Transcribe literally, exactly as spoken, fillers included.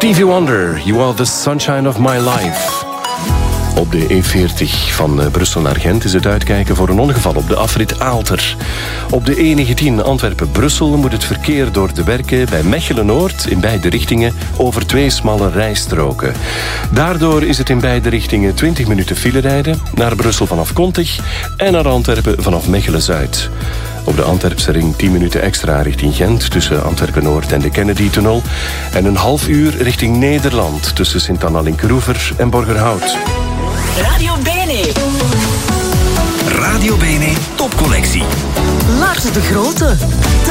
Stevie Wonder, You Are the Sunshine of My Life. Op de E veertig van Brussel naar Gent is het uitkijken voor een ongeval op de afrit Aalter. Op de E negentien Antwerpen-Brussel moet het verkeer door de werken bij Mechelen-Noord in beide richtingen over twee smalle rijstroken. Daardoor is het in beide richtingen twintig minuten file rijden, naar Brussel vanaf Kontig en naar Antwerpen vanaf Mechelen-Zuid. Op de Antwerpse ring tien minuten extra richting Gent tussen Antwerpen-Noord en de Kennedy-tunnel. En een half uur richting Nederland tussen Sint-Anna-Linkeroever en Borgerhout. Radio Bene. Radio Bene Topcollectie. Lars de Grote.